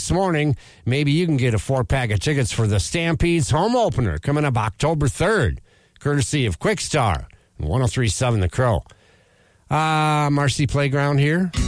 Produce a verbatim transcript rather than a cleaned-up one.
this morning, maybe you can get a four-pack of tickets for the Stampede's home opener coming up October third, courtesy of Quick Star, one oh three point seven The Crow. Uh, Marcy Playground here.